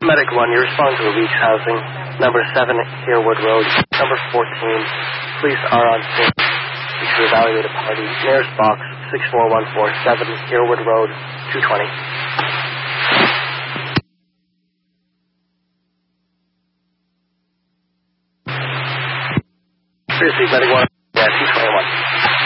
Medic 1, you respond to a Weeks Housing, number 7 Harewood Road, number 14. Police are on scene to evaluate a party. Nearest box, 64147 Harewood Road, 220. Seriously, Medic 1, yeah, 221.